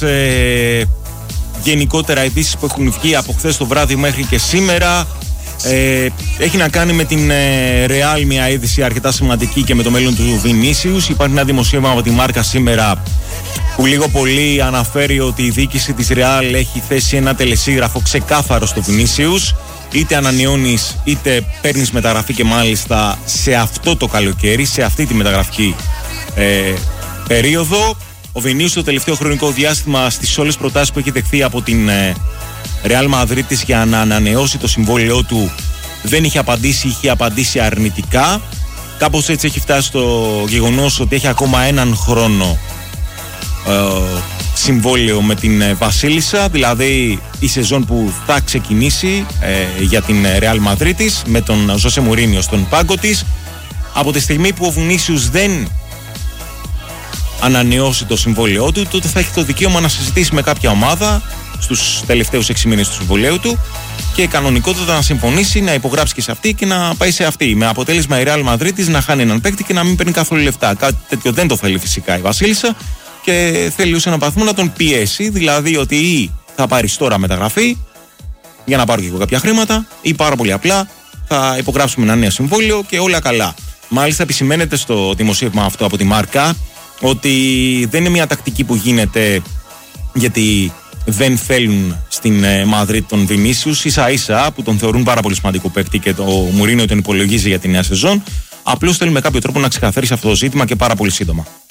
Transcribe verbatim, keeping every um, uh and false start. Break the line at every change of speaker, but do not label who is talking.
ε, γενικότερα ειδήσεις που έχουν βγει από χθες το βράδυ μέχρι και σήμερα. Ε, έχει να κάνει με την ε, Real, μια είδηση αρκετά σημαντική και με το μέλλον του Vinicius. Υπάρχει ένα δημοσίευμα από τη Μάρκα σήμερα που λίγο πολύ αναφέρει ότι η διοίκηση της Real έχει θέσει ένα τελεσίγραφο ξεκάθαρο στο Vinicius. Είτε ανανεώνεις είτε παίρνεις μεταγραφή, και μάλιστα σε αυτό το καλοκαίρι, σε αυτή τη μεταγραφική ε, περίοδο. Ο Vinicius το τελευταίο χρονικό διάστημα στις όλες προτάσεις που έχει δεχθεί από την ε, Real Madrid για να ανανεώσει το συμβόλαιό του δεν είχε απαντήσει, είχε απαντήσει αρνητικά. Κάπως έτσι έχει φτάσει στο γεγονός ότι έχει ακόμα έναν χρόνο ε, συμβόλαιο με την ε, Βασίλισσα, δηλαδή η σεζόν που θα ξεκινήσει ε, για την Real Madrid με τον Ζωσέ Μουρίνιο στον πάγκο της. Από τη στιγμή που ο Vinicius δεν ανανεώσει το συμβόλαιό του, τότε θα έχει το δικαίωμα να συζητήσει με κάποια ομάδα στους τελευταίους έξι μήνες του συμβολέου του και κανονικότατα να συμφωνήσει, να υπογράψει και σε αυτή και να πάει σε αυτή. Με αποτέλεσμα η Real Madrid να χάνει έναν παίκτη και να μην παίρνει καθόλου λεφτά. Κάτι τέτοιο δεν το θέλει φυσικά η Βασίλισσα και θέλει ως έναν βαθμό να τον πιέσει, δηλαδή ότι ή θα πάρει τώρα μεταγραφή για να πάρω και εγώ κάποια χρήματα, ή πάρα πολύ απλά θα υπογράψουμε ένα νέο συμβόλαιο και όλα καλά. Μάλιστα επισημαίνεται στο δημοσίευμα αυτό από τη Μάρκα ότι δεν είναι μια τακτική που γίνεται γιατί δεν θέλουν στην Μαδρίτη τον Vinicius, ίσα ίσα που τον θεωρούν πάρα πολύ σημαντικό παίκτη και το Μουρίνιο τον υπολογίζει για τη νέα σεζόν. Απλώς θέλουν με κάποιο τρόπο να ξεκαθαρίσει αυτό το ζήτημα και πάρα πολύ σύντομα.